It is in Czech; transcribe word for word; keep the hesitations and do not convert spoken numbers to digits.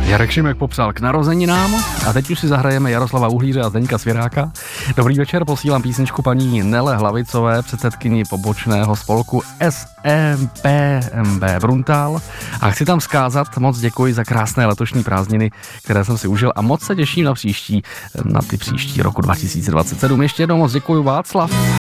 Jarek Šimek popsal k narozeninám a teď už si zahrajeme Jaroslava Uhlíře a Zdeňka Svěráka. Dobrý večer, posílám písničku paní Nele Hlavicové, předsedkyni pobočného spolku S M P M B Bruntál. A chci tam vzkázat, moc děkuji za krásné letošní prázdniny, které jsem si užil a moc se těším na příští, na ty příští roku dva tisíce dvacet sedm. Ještě jednou moc děkuji, Václav.